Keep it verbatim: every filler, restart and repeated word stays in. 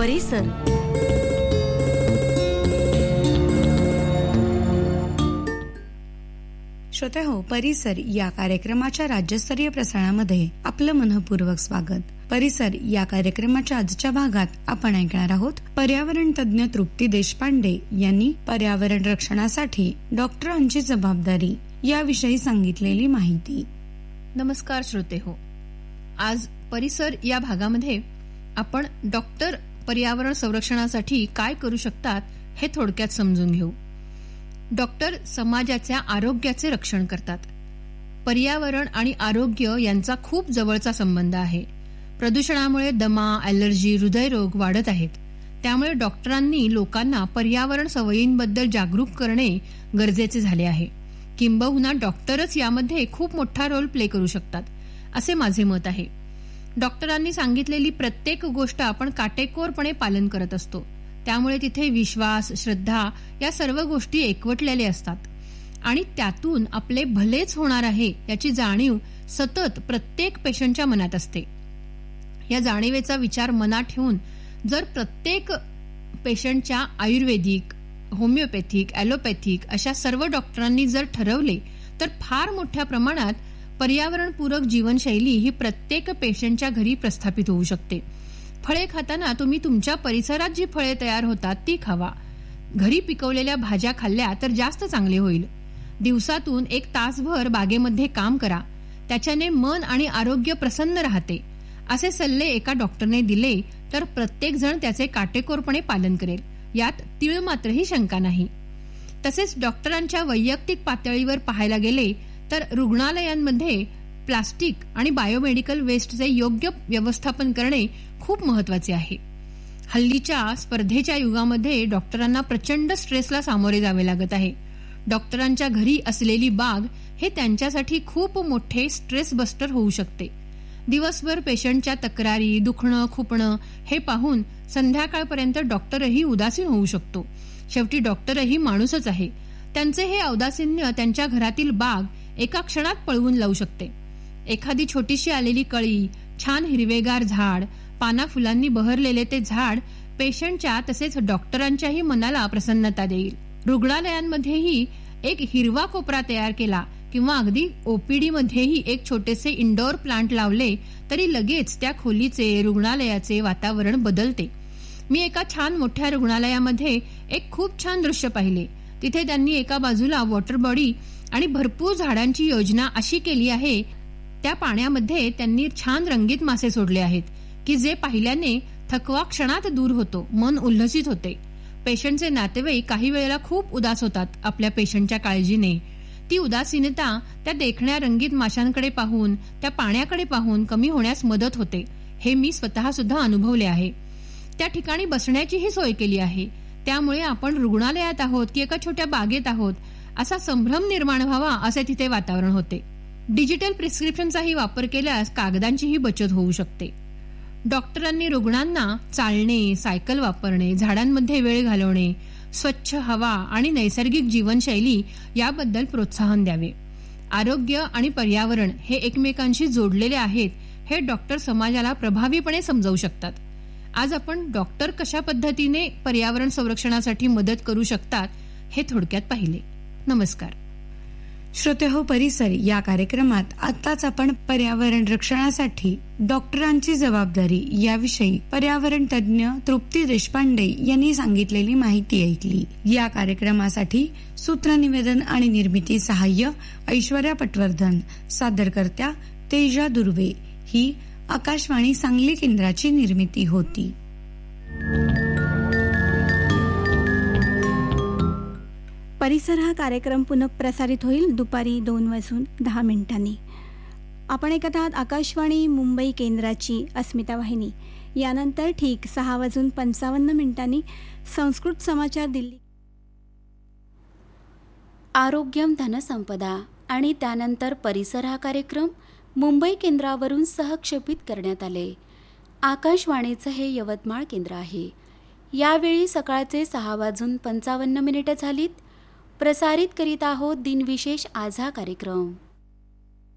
परिसर. श्रोते हो, परिसर या कार्यक्रमाच्या राज्यस्तरीय प्रसारणामध्ये आपलं मनपूर्वक स्वागत. परिसर या कार्यक्रमाच्या आजच्या भागात आपण ऐकणार आहोत पर्यावरण तज्ञ तृप्ती देशपांडे यांनी पर्यावरण रक्षणासाठी डॉक्टरांची जबाबदारी याविषयी सांगितलेली माहिती. नमस्कार श्रोते हो, आज परिसर या भागामध्ये आपण डॉक्टर पर्यावरण संरक्षणासाठी काय करू शकतात हे थोडक्यात समजून घेऊ. डॉक्टर समाजाच्या आरोग्याचे रक्षण करतात. पर्यावरण आणि आरोग्य यांचा खूप जवळचा संबंध आहे. प्रदूषणामुळे दमा, ॲलर्जी, हृदयरोग वाढत आहेत. त्यामुळे डॉक्टरांनी लोकांना पर्यावरण सवयींबद्दल जागरूक करणे गरजेचे झाले आहे. किंबहुना डॉक्टरच यामध्ये खूप मोठा रोल प्ले करू शकतात असे माझे मत आहे. डॉक्टरांनी सांगितलेली प्रत्येक गोष्ट आपण काटेकोरपणे पालन करत असतो. त्यामुळे तिथे विश्वास, श्रद्धा या सर्व गोष्टी एकवटलेल्या असतात आणि त्यातून आपले भलेच होणार आहे याची जाणीव सतत प्रत्येक पेशंटच्या मनात असते. या जाणीवेचा विचार मनात ठेवून जर प्रत्येक पेशंटच्या आयुर्वेदिक, होमिओपॅथिक, ॲलोपॅथिक अशा सर्व डॉक्टरांनी जर ठरवले तर फार मोठ्या प्रमाणात पर्यावरणपूरक जीवनशैली ही प्रत्येक पेशंटच्या घरी प्रस्थापित होऊ शकते. फळे खाताना तुम्ही तुमच्या परिसरात जी फळे तयार होतात ती खावा. घरी पिकवलेल्या भाज्या खाल्ल्या तर जास्त चांगले होईल. दिवसातून एक तासभर बागेमध्ये काम करा, त्याच्याने मन आणि आरोग्य प्रसन्न राहते असे सल्ले एका डॉक्टरने दिले तर प्रत्येक जण त्याचे काटेकोरपणे पालन करेल, यात तीळ मात्रही शंका नाही. तसेच डॉक्टरांच्या वैयक्तिक पातळीवर पाहायला गेले तर रुग्णालयांमध्ये प्लास्टिक आणि बायोमेडिकल वेस्टचे योग्य व्यवस्थापन करणे खूप महत्वाचे आहे. हल्लीच्या स्पर्धेच्या युगामध्ये डॉक्टरांना प्रचंड स्ट्रेसला सामोरे जावे लागत आहे. डॉक्टरांच्या घरी असलेली बाग हे त्यांच्यासाठी खूप मोठे स्ट्रेस बस्टर होऊ शकते. दिवसभर पेशंटच्या तक्रारी, दुखणं, खुपणं हे पाहून संध्याकाळपर्यंत डॉक्टरही उदासीन होऊ शकतो. शेवटी डॉक्टरही माणूसच आहे. त्यांचे हे औदासीन्य त्यांच्या घरातील बाग एका क्षणात पळवून लावू शकते. एखादी छोटीशी आलेली कळी, छान हिरवेगार झाड, पाना फुलांनी बहरलेले ते झाड पेशंटच्या तसेच डॉक्टरांच्याही मनाला प्रसन्नता देईल. रुग्णालयांमध्येही एक हिरवा कोपरा तयार केला किंवा अगदी ओपीडी मध्येही एक छोटेसे इंडोर प्लांट लावले तरी लगेच त्या खोलीचे, रुग्णालयाचे वातावरण बदलते. मी एका छान मोठ्या रुग्णालयामध्ये एक खूप छान दृश्य पाहिले. तिथे त्यांनी एका बाजूला वॉटर बॉडी आणि भरपूर झाडांची योजना अशी केली आहे. त्या पाण्यामध्ये त्यांनी छान रंगीत मासे सोडले आहेत की जे पाहिल्याने थकवा क्षणात दूर होतो, मन उल्हसित होते. पेशंटचे नातेवाईक काही वेळेला खूप उदास होतात आपल्या पेशंटच्या काळजीने. ती उदासीनता त्या देखण्या रंगीत माशांकडे पाहून, त्या पाण्याकडे पाहून कमी होण्यास मदत होते. हे मी स्वतः सुद्धा अनुभवले आहे. त्या ठिकाणी बसण्याचीही सोय केली आहे. त्यामुळे आपण रुग्णालयात आहोत की एका छोट्या बागेत आहोत असा संभ्रम निर्माण व्हावा असे तिथे वातावरण होते. डिजिटल प्रिस्क्रिप्शनचाही वापर केल्यास कागदांचीही बचत होऊ शकते. डॉक्टरांनी रुग्णांना चालणे, सायकल वापरणे, झाडांमध्ये वेळ घालवणे, स्वच्छ हवा आणि नैसर्गिक जीवनशैली याबद्दल प्रोत्साहन द्यावे. आरोग्य आणि पर्यावरण हे एकमेकांशी जोडलेले आहेत हे डॉक्टर समाजाला प्रभावीपणे समजावू शकतात. आज आपण डॉक्टर कशा पद्धतीने पर्यावरण संरक्षणासाठी मदत करू शकतात हे थोडक्यात पाहिले. नमस्कार श्रोते हो, परिसर या कार्यक्रमात आताच आपण पर्यावरण रक्षणासाठी डॉक्टरांची जबाबदारी याविषयी पर्यावरण तज्ञ तृप्ती देशपांडे यांनी सांगितलेली माहिती ऐकली. या कार्यक्रमासाठी सूत्रनिवेदन आणि निर्मिती सहाय्य ऐश्वर्या पटवर्धन, सादरकर्त्या तेजा दुर्वे. ही आकाशवाणी सांगली केंद्राची निर्मिती होती. परिसर हा कार्यक्रम पुनः प्रसारित होईल दुपारी दोन वाजून दहा मिनिटांनी. आपण ऐकत आहात आकाशवाणी मुंबई केंद्राची अस्मिता वाहिनी. यानंतर ठीक सहा वाजून पंचावन्न मिनिटांनी संस्कृत समाचार दिल्ली. आरोग्यम धनसंपदा आणि त्यानंतर परिसर हा कार्यक्रम मुंबई केंद्रावरून सहक्षेपित करण्यात आले. आकाशवाणीचं हे यवतमाळ केंद्र आहे. यावेळी सकाळचे सहा वाजून पंचावन्न मिनिटं झालीत. प्रसारित करीत आहोत दिनविशेष आज हा कार्यक्रम.